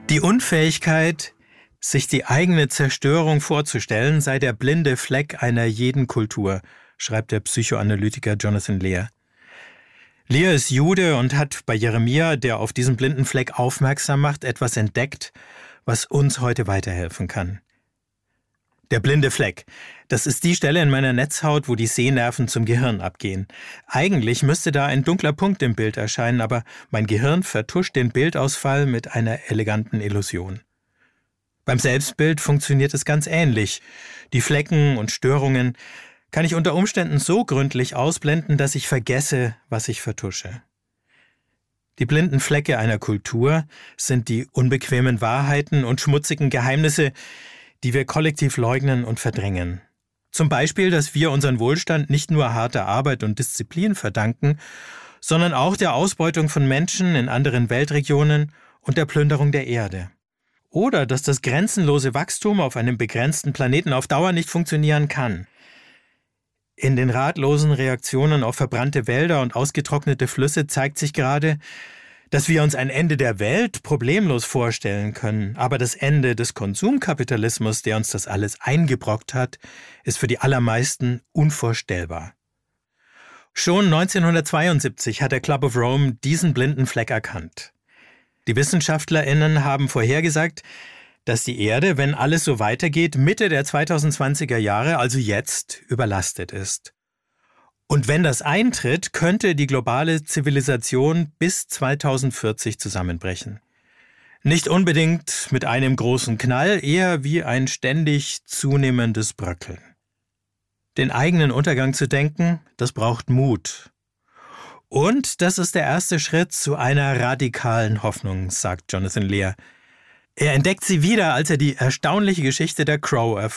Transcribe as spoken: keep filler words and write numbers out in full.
Die Unfähigkeit, sich die eigene Zerstörung vorzustellen, sei der blinde Fleck einer jeden Kultur, schreibt der Psychoanalytiker Jonathan Lear. Lear ist Jude und hat bei Jeremia, der auf diesen blinden Fleck aufmerksam macht, etwas entdeckt, was uns heute weiterhelfen kann. Der blinde Fleck, das ist die Stelle in meiner Netzhaut, wo die Sehnerven zum Gehirn abgehen. Eigentlich müsste da ein dunkler Punkt im Bild erscheinen, aber mein Gehirn vertuscht den Bildausfall mit einer eleganten Illusion. Beim Selbstbild funktioniert es ganz ähnlich. Die Flecken und Störungen kann ich unter Umständen so gründlich ausblenden, dass ich vergesse, was ich vertusche. Die blinden Flecke einer Kultur sind die unbequemen Wahrheiten und schmutzigen Geheimnisse, die wir kollektiv leugnen und verdrängen. Zum Beispiel, dass wir unseren Wohlstand nicht nur harter Arbeit und Disziplin verdanken, sondern auch der Ausbeutung von Menschen in anderen Weltregionen und der Plünderung der Erde. Oder dass das grenzenlose Wachstum auf einem begrenzten Planeten auf Dauer nicht funktionieren kann. In den ratlosen Reaktionen auf verbrannte Wälder und ausgetrocknete Flüsse zeigt sich gerade, dass wir uns ein Ende der Welt problemlos vorstellen können, aber das Ende des Konsumkapitalismus, der uns das alles eingebrockt hat, ist für die allermeisten unvorstellbar. Schon neunzehnhundertzweiundsiebzig hat der Club of Rome diesen blinden Fleck erkannt. Die WissenschaftlerInnen haben vorhergesagt, dass die Erde, wenn alles so weitergeht, Mitte der zweitausendzwanziger Jahre, also jetzt, überlastet ist. Und wenn das eintritt, könnte die globale Zivilisation bis zweitausendvierzig zusammenbrechen. Nicht unbedingt mit einem großen Knall, eher wie ein ständig zunehmendes Bröckeln. Den eigenen Untergang zu denken, das braucht Mut. Und das ist der erste Schritt zu einer radikalen Hoffnung, sagt Jonathan Lear. Er entdeckt sie wieder, als er die erstaunliche Geschichte der Crow erforscht.